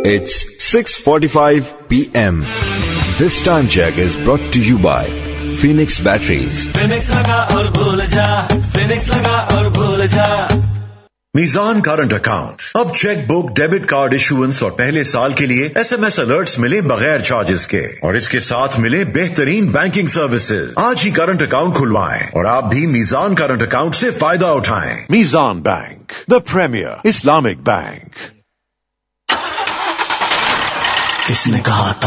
It's 6:45 p.m. This time check is brought to you by Phoenix Batteries. Phoenix लगा और भूल जा, Phoenix लगा और भूल जा। मीज़ान करंट अकाउंट, अब cheque book, debit card issuance और पहले साल के लिए SMS अलर्ट्स मिले बगैर चार्जेस के, और इसके साथ मिले बेहतरीन बैंकिंग सर्विसेज। आज ही करंट अकाउंट खुलवाएं और आप भी मीज़ान करंट अकाउंट से फायदा उठाएं। मीज़ान bank, the premiere Islamic bank. किसने कहा था